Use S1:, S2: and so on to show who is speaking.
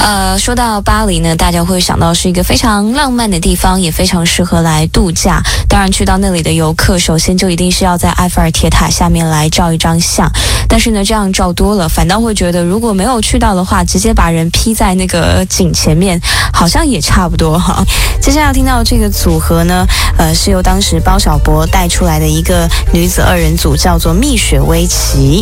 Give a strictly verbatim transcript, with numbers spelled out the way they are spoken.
S1: 呃，说到巴黎呢，大家会想到是一个非常浪漫的地方，也非常适合来度假。当然，去到那里的游客，首先就一定是要在埃菲尔铁塔下面来照一张相。但是呢，这样照多了，反倒会觉得如果没有去到的话，直接把人劈在那个景前面，好像也差不多哈。接下来要听到这个组合呢，呃，是由当时包小柏带出来的一个女子二人组，叫做蜜雪薇琪。